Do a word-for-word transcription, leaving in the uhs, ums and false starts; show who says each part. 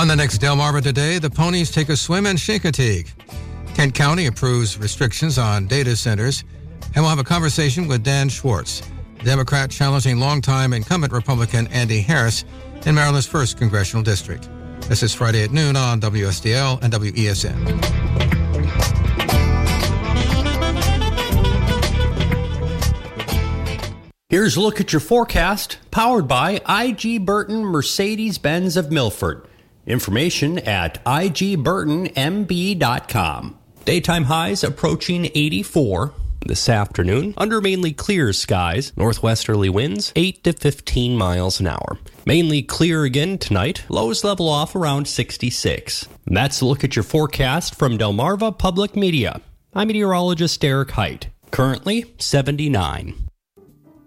Speaker 1: On the next Delmarva Today, the ponies take a swim in Chincoteague. Kent County approves restrictions on data centers. And we'll have a conversation with Dan Schwartz, Democrat challenging longtime incumbent Republican Andy Harris in Maryland's first congressional district. This is Friday at noon on W S D L and W E S N.
Speaker 2: Here's a look at your forecast, powered by I G Burton Mercedes-Benz of Milford. Information at I G burton M B dot com. Daytime highs approaching eighty-four. This afternoon, under mainly clear skies, northwesterly winds eight to fifteen miles an hour. Mainly clear again tonight, lows level off around sixty-six. And that's a look at your forecast from Delmarva Public Media. I'm meteorologist Derek Height. Currently seventy-nine.